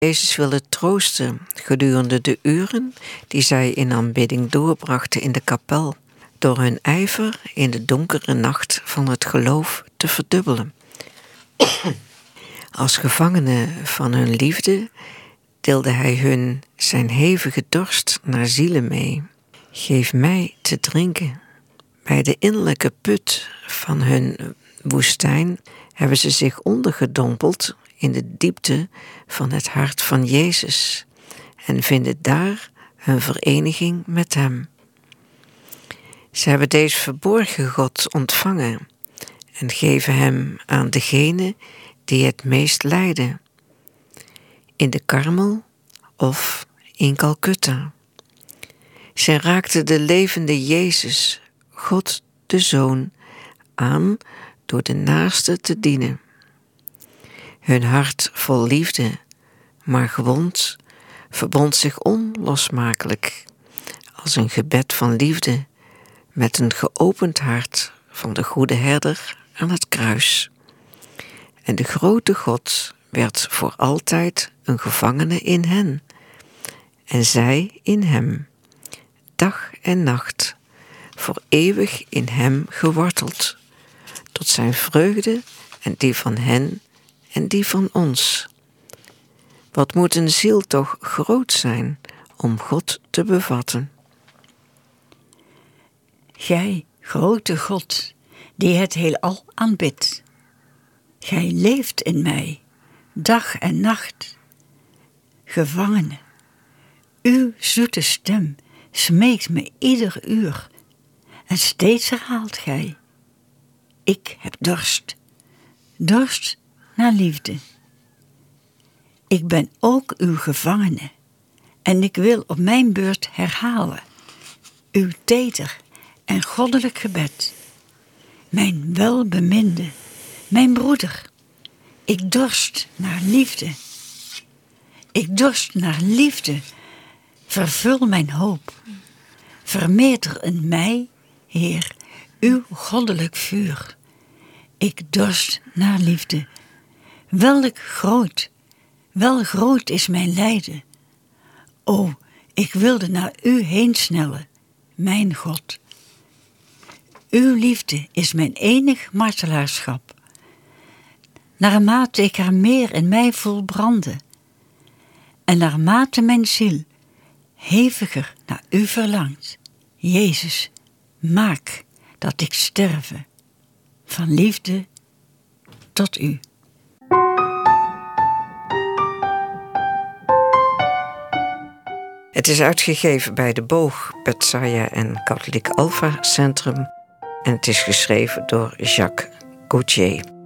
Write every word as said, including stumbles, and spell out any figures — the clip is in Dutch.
Jezus wilde troosten gedurende de uren die zij in aanbidding doorbrachten in de kapel, door hun ijver in de donkere nacht van het geloof te verdubbelen. Als gevangenen van hun liefde deelde hij hun zijn hevige dorst naar zielen mee. Geef mij te drinken. Bij de innerlijke put van hun woestijn hebben ze zich ondergedompeld in de diepte van het hart van Jezus en vinden daar hun vereniging met hem. Ze hebben deze verborgen God ontvangen en geven hem aan degene die het meest lijden, in de Karmel of in Calcutta. Zij raakten de levende Jezus, God de Zoon, aan door de naaste te dienen. Hun hart vol liefde, maar gewond, verbond zich onlosmakelijk als een gebed van liefde met een geopend hart van de goede herder aan het kruis. En de grote God werd voor altijd een gevangene in hen, en zij in hem, dag en nacht, voor eeuwig in hem geworteld, tot zijn vreugde en die van hen en die van ons. Wat moet een ziel toch groot zijn om God te bevatten? Gij, grote God, die het heelal aanbidt, gij leeft in mij, dag en nacht. Gevangene, uw zoete stem smeekt me ieder uur, en steeds herhaalt gij: ik heb dorst, dorst naar liefde. Ik ben ook uw gevangene, en ik wil op mijn beurt herhalen uw teder en goddelijk gebed. Mijn welbeminde, mijn broeder, ik dorst naar liefde. Ik dorst naar liefde, vervul mijn hoop. Vermeerder in mij, Heer, uw goddelijk vuur. Ik dorst naar liefde. Welk groot, wel groot is mijn lijden. O, ik wilde naar u heen snellen, mijn God. Uw liefde is mijn enig martelaarschap. Naarmate ik er meer in mij voel branden, en naarmate mijn ziel heviger naar u verlangt, Jezus, maak dat ik sterve, van liefde tot u. Het is uitgegeven bij de Boog, Petsaja en Katholiek Alpha Centrum en het is geschreven door Jacques Gauthier.